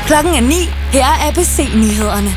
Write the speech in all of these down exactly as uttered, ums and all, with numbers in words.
Klokken er ni. Her er A B C-nyhederne.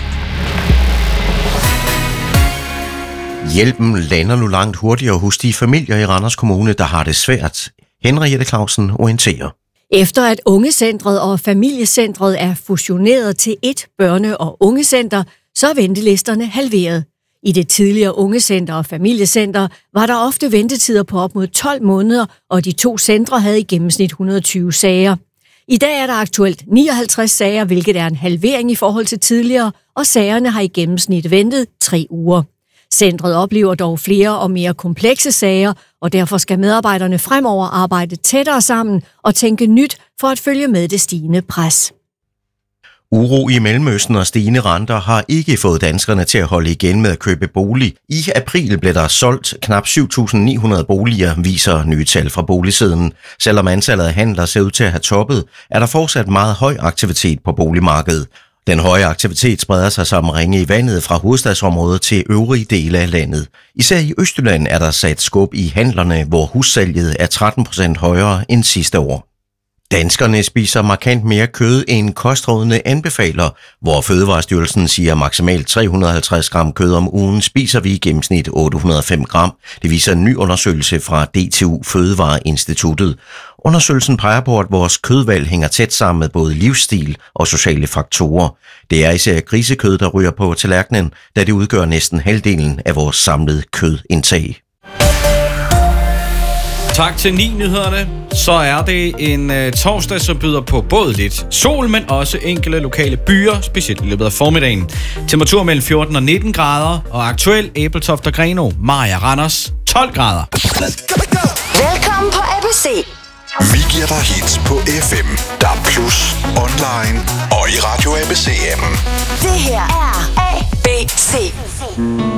Hjælpen lander nu langt hurtigere hos de familier i Randers Kommune, der har det svært. Henriette Clausen orienterer. Efter at Ungecentret og Familiecentret er fusioneret til et børne- og ungecenter, så er ventelisterne halveret. I det tidligere Ungecenter og Familiecenter var der ofte ventetider på op mod tolv måneder, og de to centre havde i gennemsnit et hundrede og tyve sager. I dag er der aktuelt nioghalvtreds sager, hvilket er en halvering i forhold til tidligere, og sagerne har i gennemsnit ventet tre uger. Centret oplever dog flere og mere komplekse sager, og derfor skal medarbejderne fremover arbejde tættere sammen og tænke nyt for at følge med det stigende pres. Uro i Mellemøsten og stigende renter har ikke fået danskerne til at holde igen med at købe bolig. I april blev der solgt knap syv tusind ni hundrede boliger, viser nye tal fra boligsiden. Selvom antallet af handler ser ud til at have toppet, er der fortsat meget høj aktivitet på boligmarkedet. Den høje aktivitet spreder sig som ringe i vandet fra hovedstadsområdet til øvrige dele af landet. Især i Østjylland er der sat skub i handlerne, hvor hussalget er tretten procent højere end sidste år. Danskerne spiser markant mere kød end kostrådene anbefaler, hvor Fødevarestyrelsen siger maksimalt tre hundrede og halvtreds gram kød om ugen, spiser vi i gennemsnit otte hundrede og fem gram. Det viser en ny undersøgelse fra D T U Fødevareinstituttet. Undersøgelsen peger på, at vores kødvalg hænger tæt sammen med både livsstil og sociale faktorer. Det er især grisekød, der ryger på tallerkenen, da det udgør næsten halvdelen af vores samlede kødindtag. Tak til ni-nyhederne. Så er det en uh, torsdag, som byder på både lidt sol, men også enkelte lokale byer, specielt i løbet af formiddagen. Temperatur mellem fjorten og nitten grader, og aktuel Ebeltoft og Grenaa, Mariager Randers, tolv grader. Velkommen på A B C. Vi giver dig hits på F M, D A B plus, online og i Radio A B C-appen. Det her er A B C.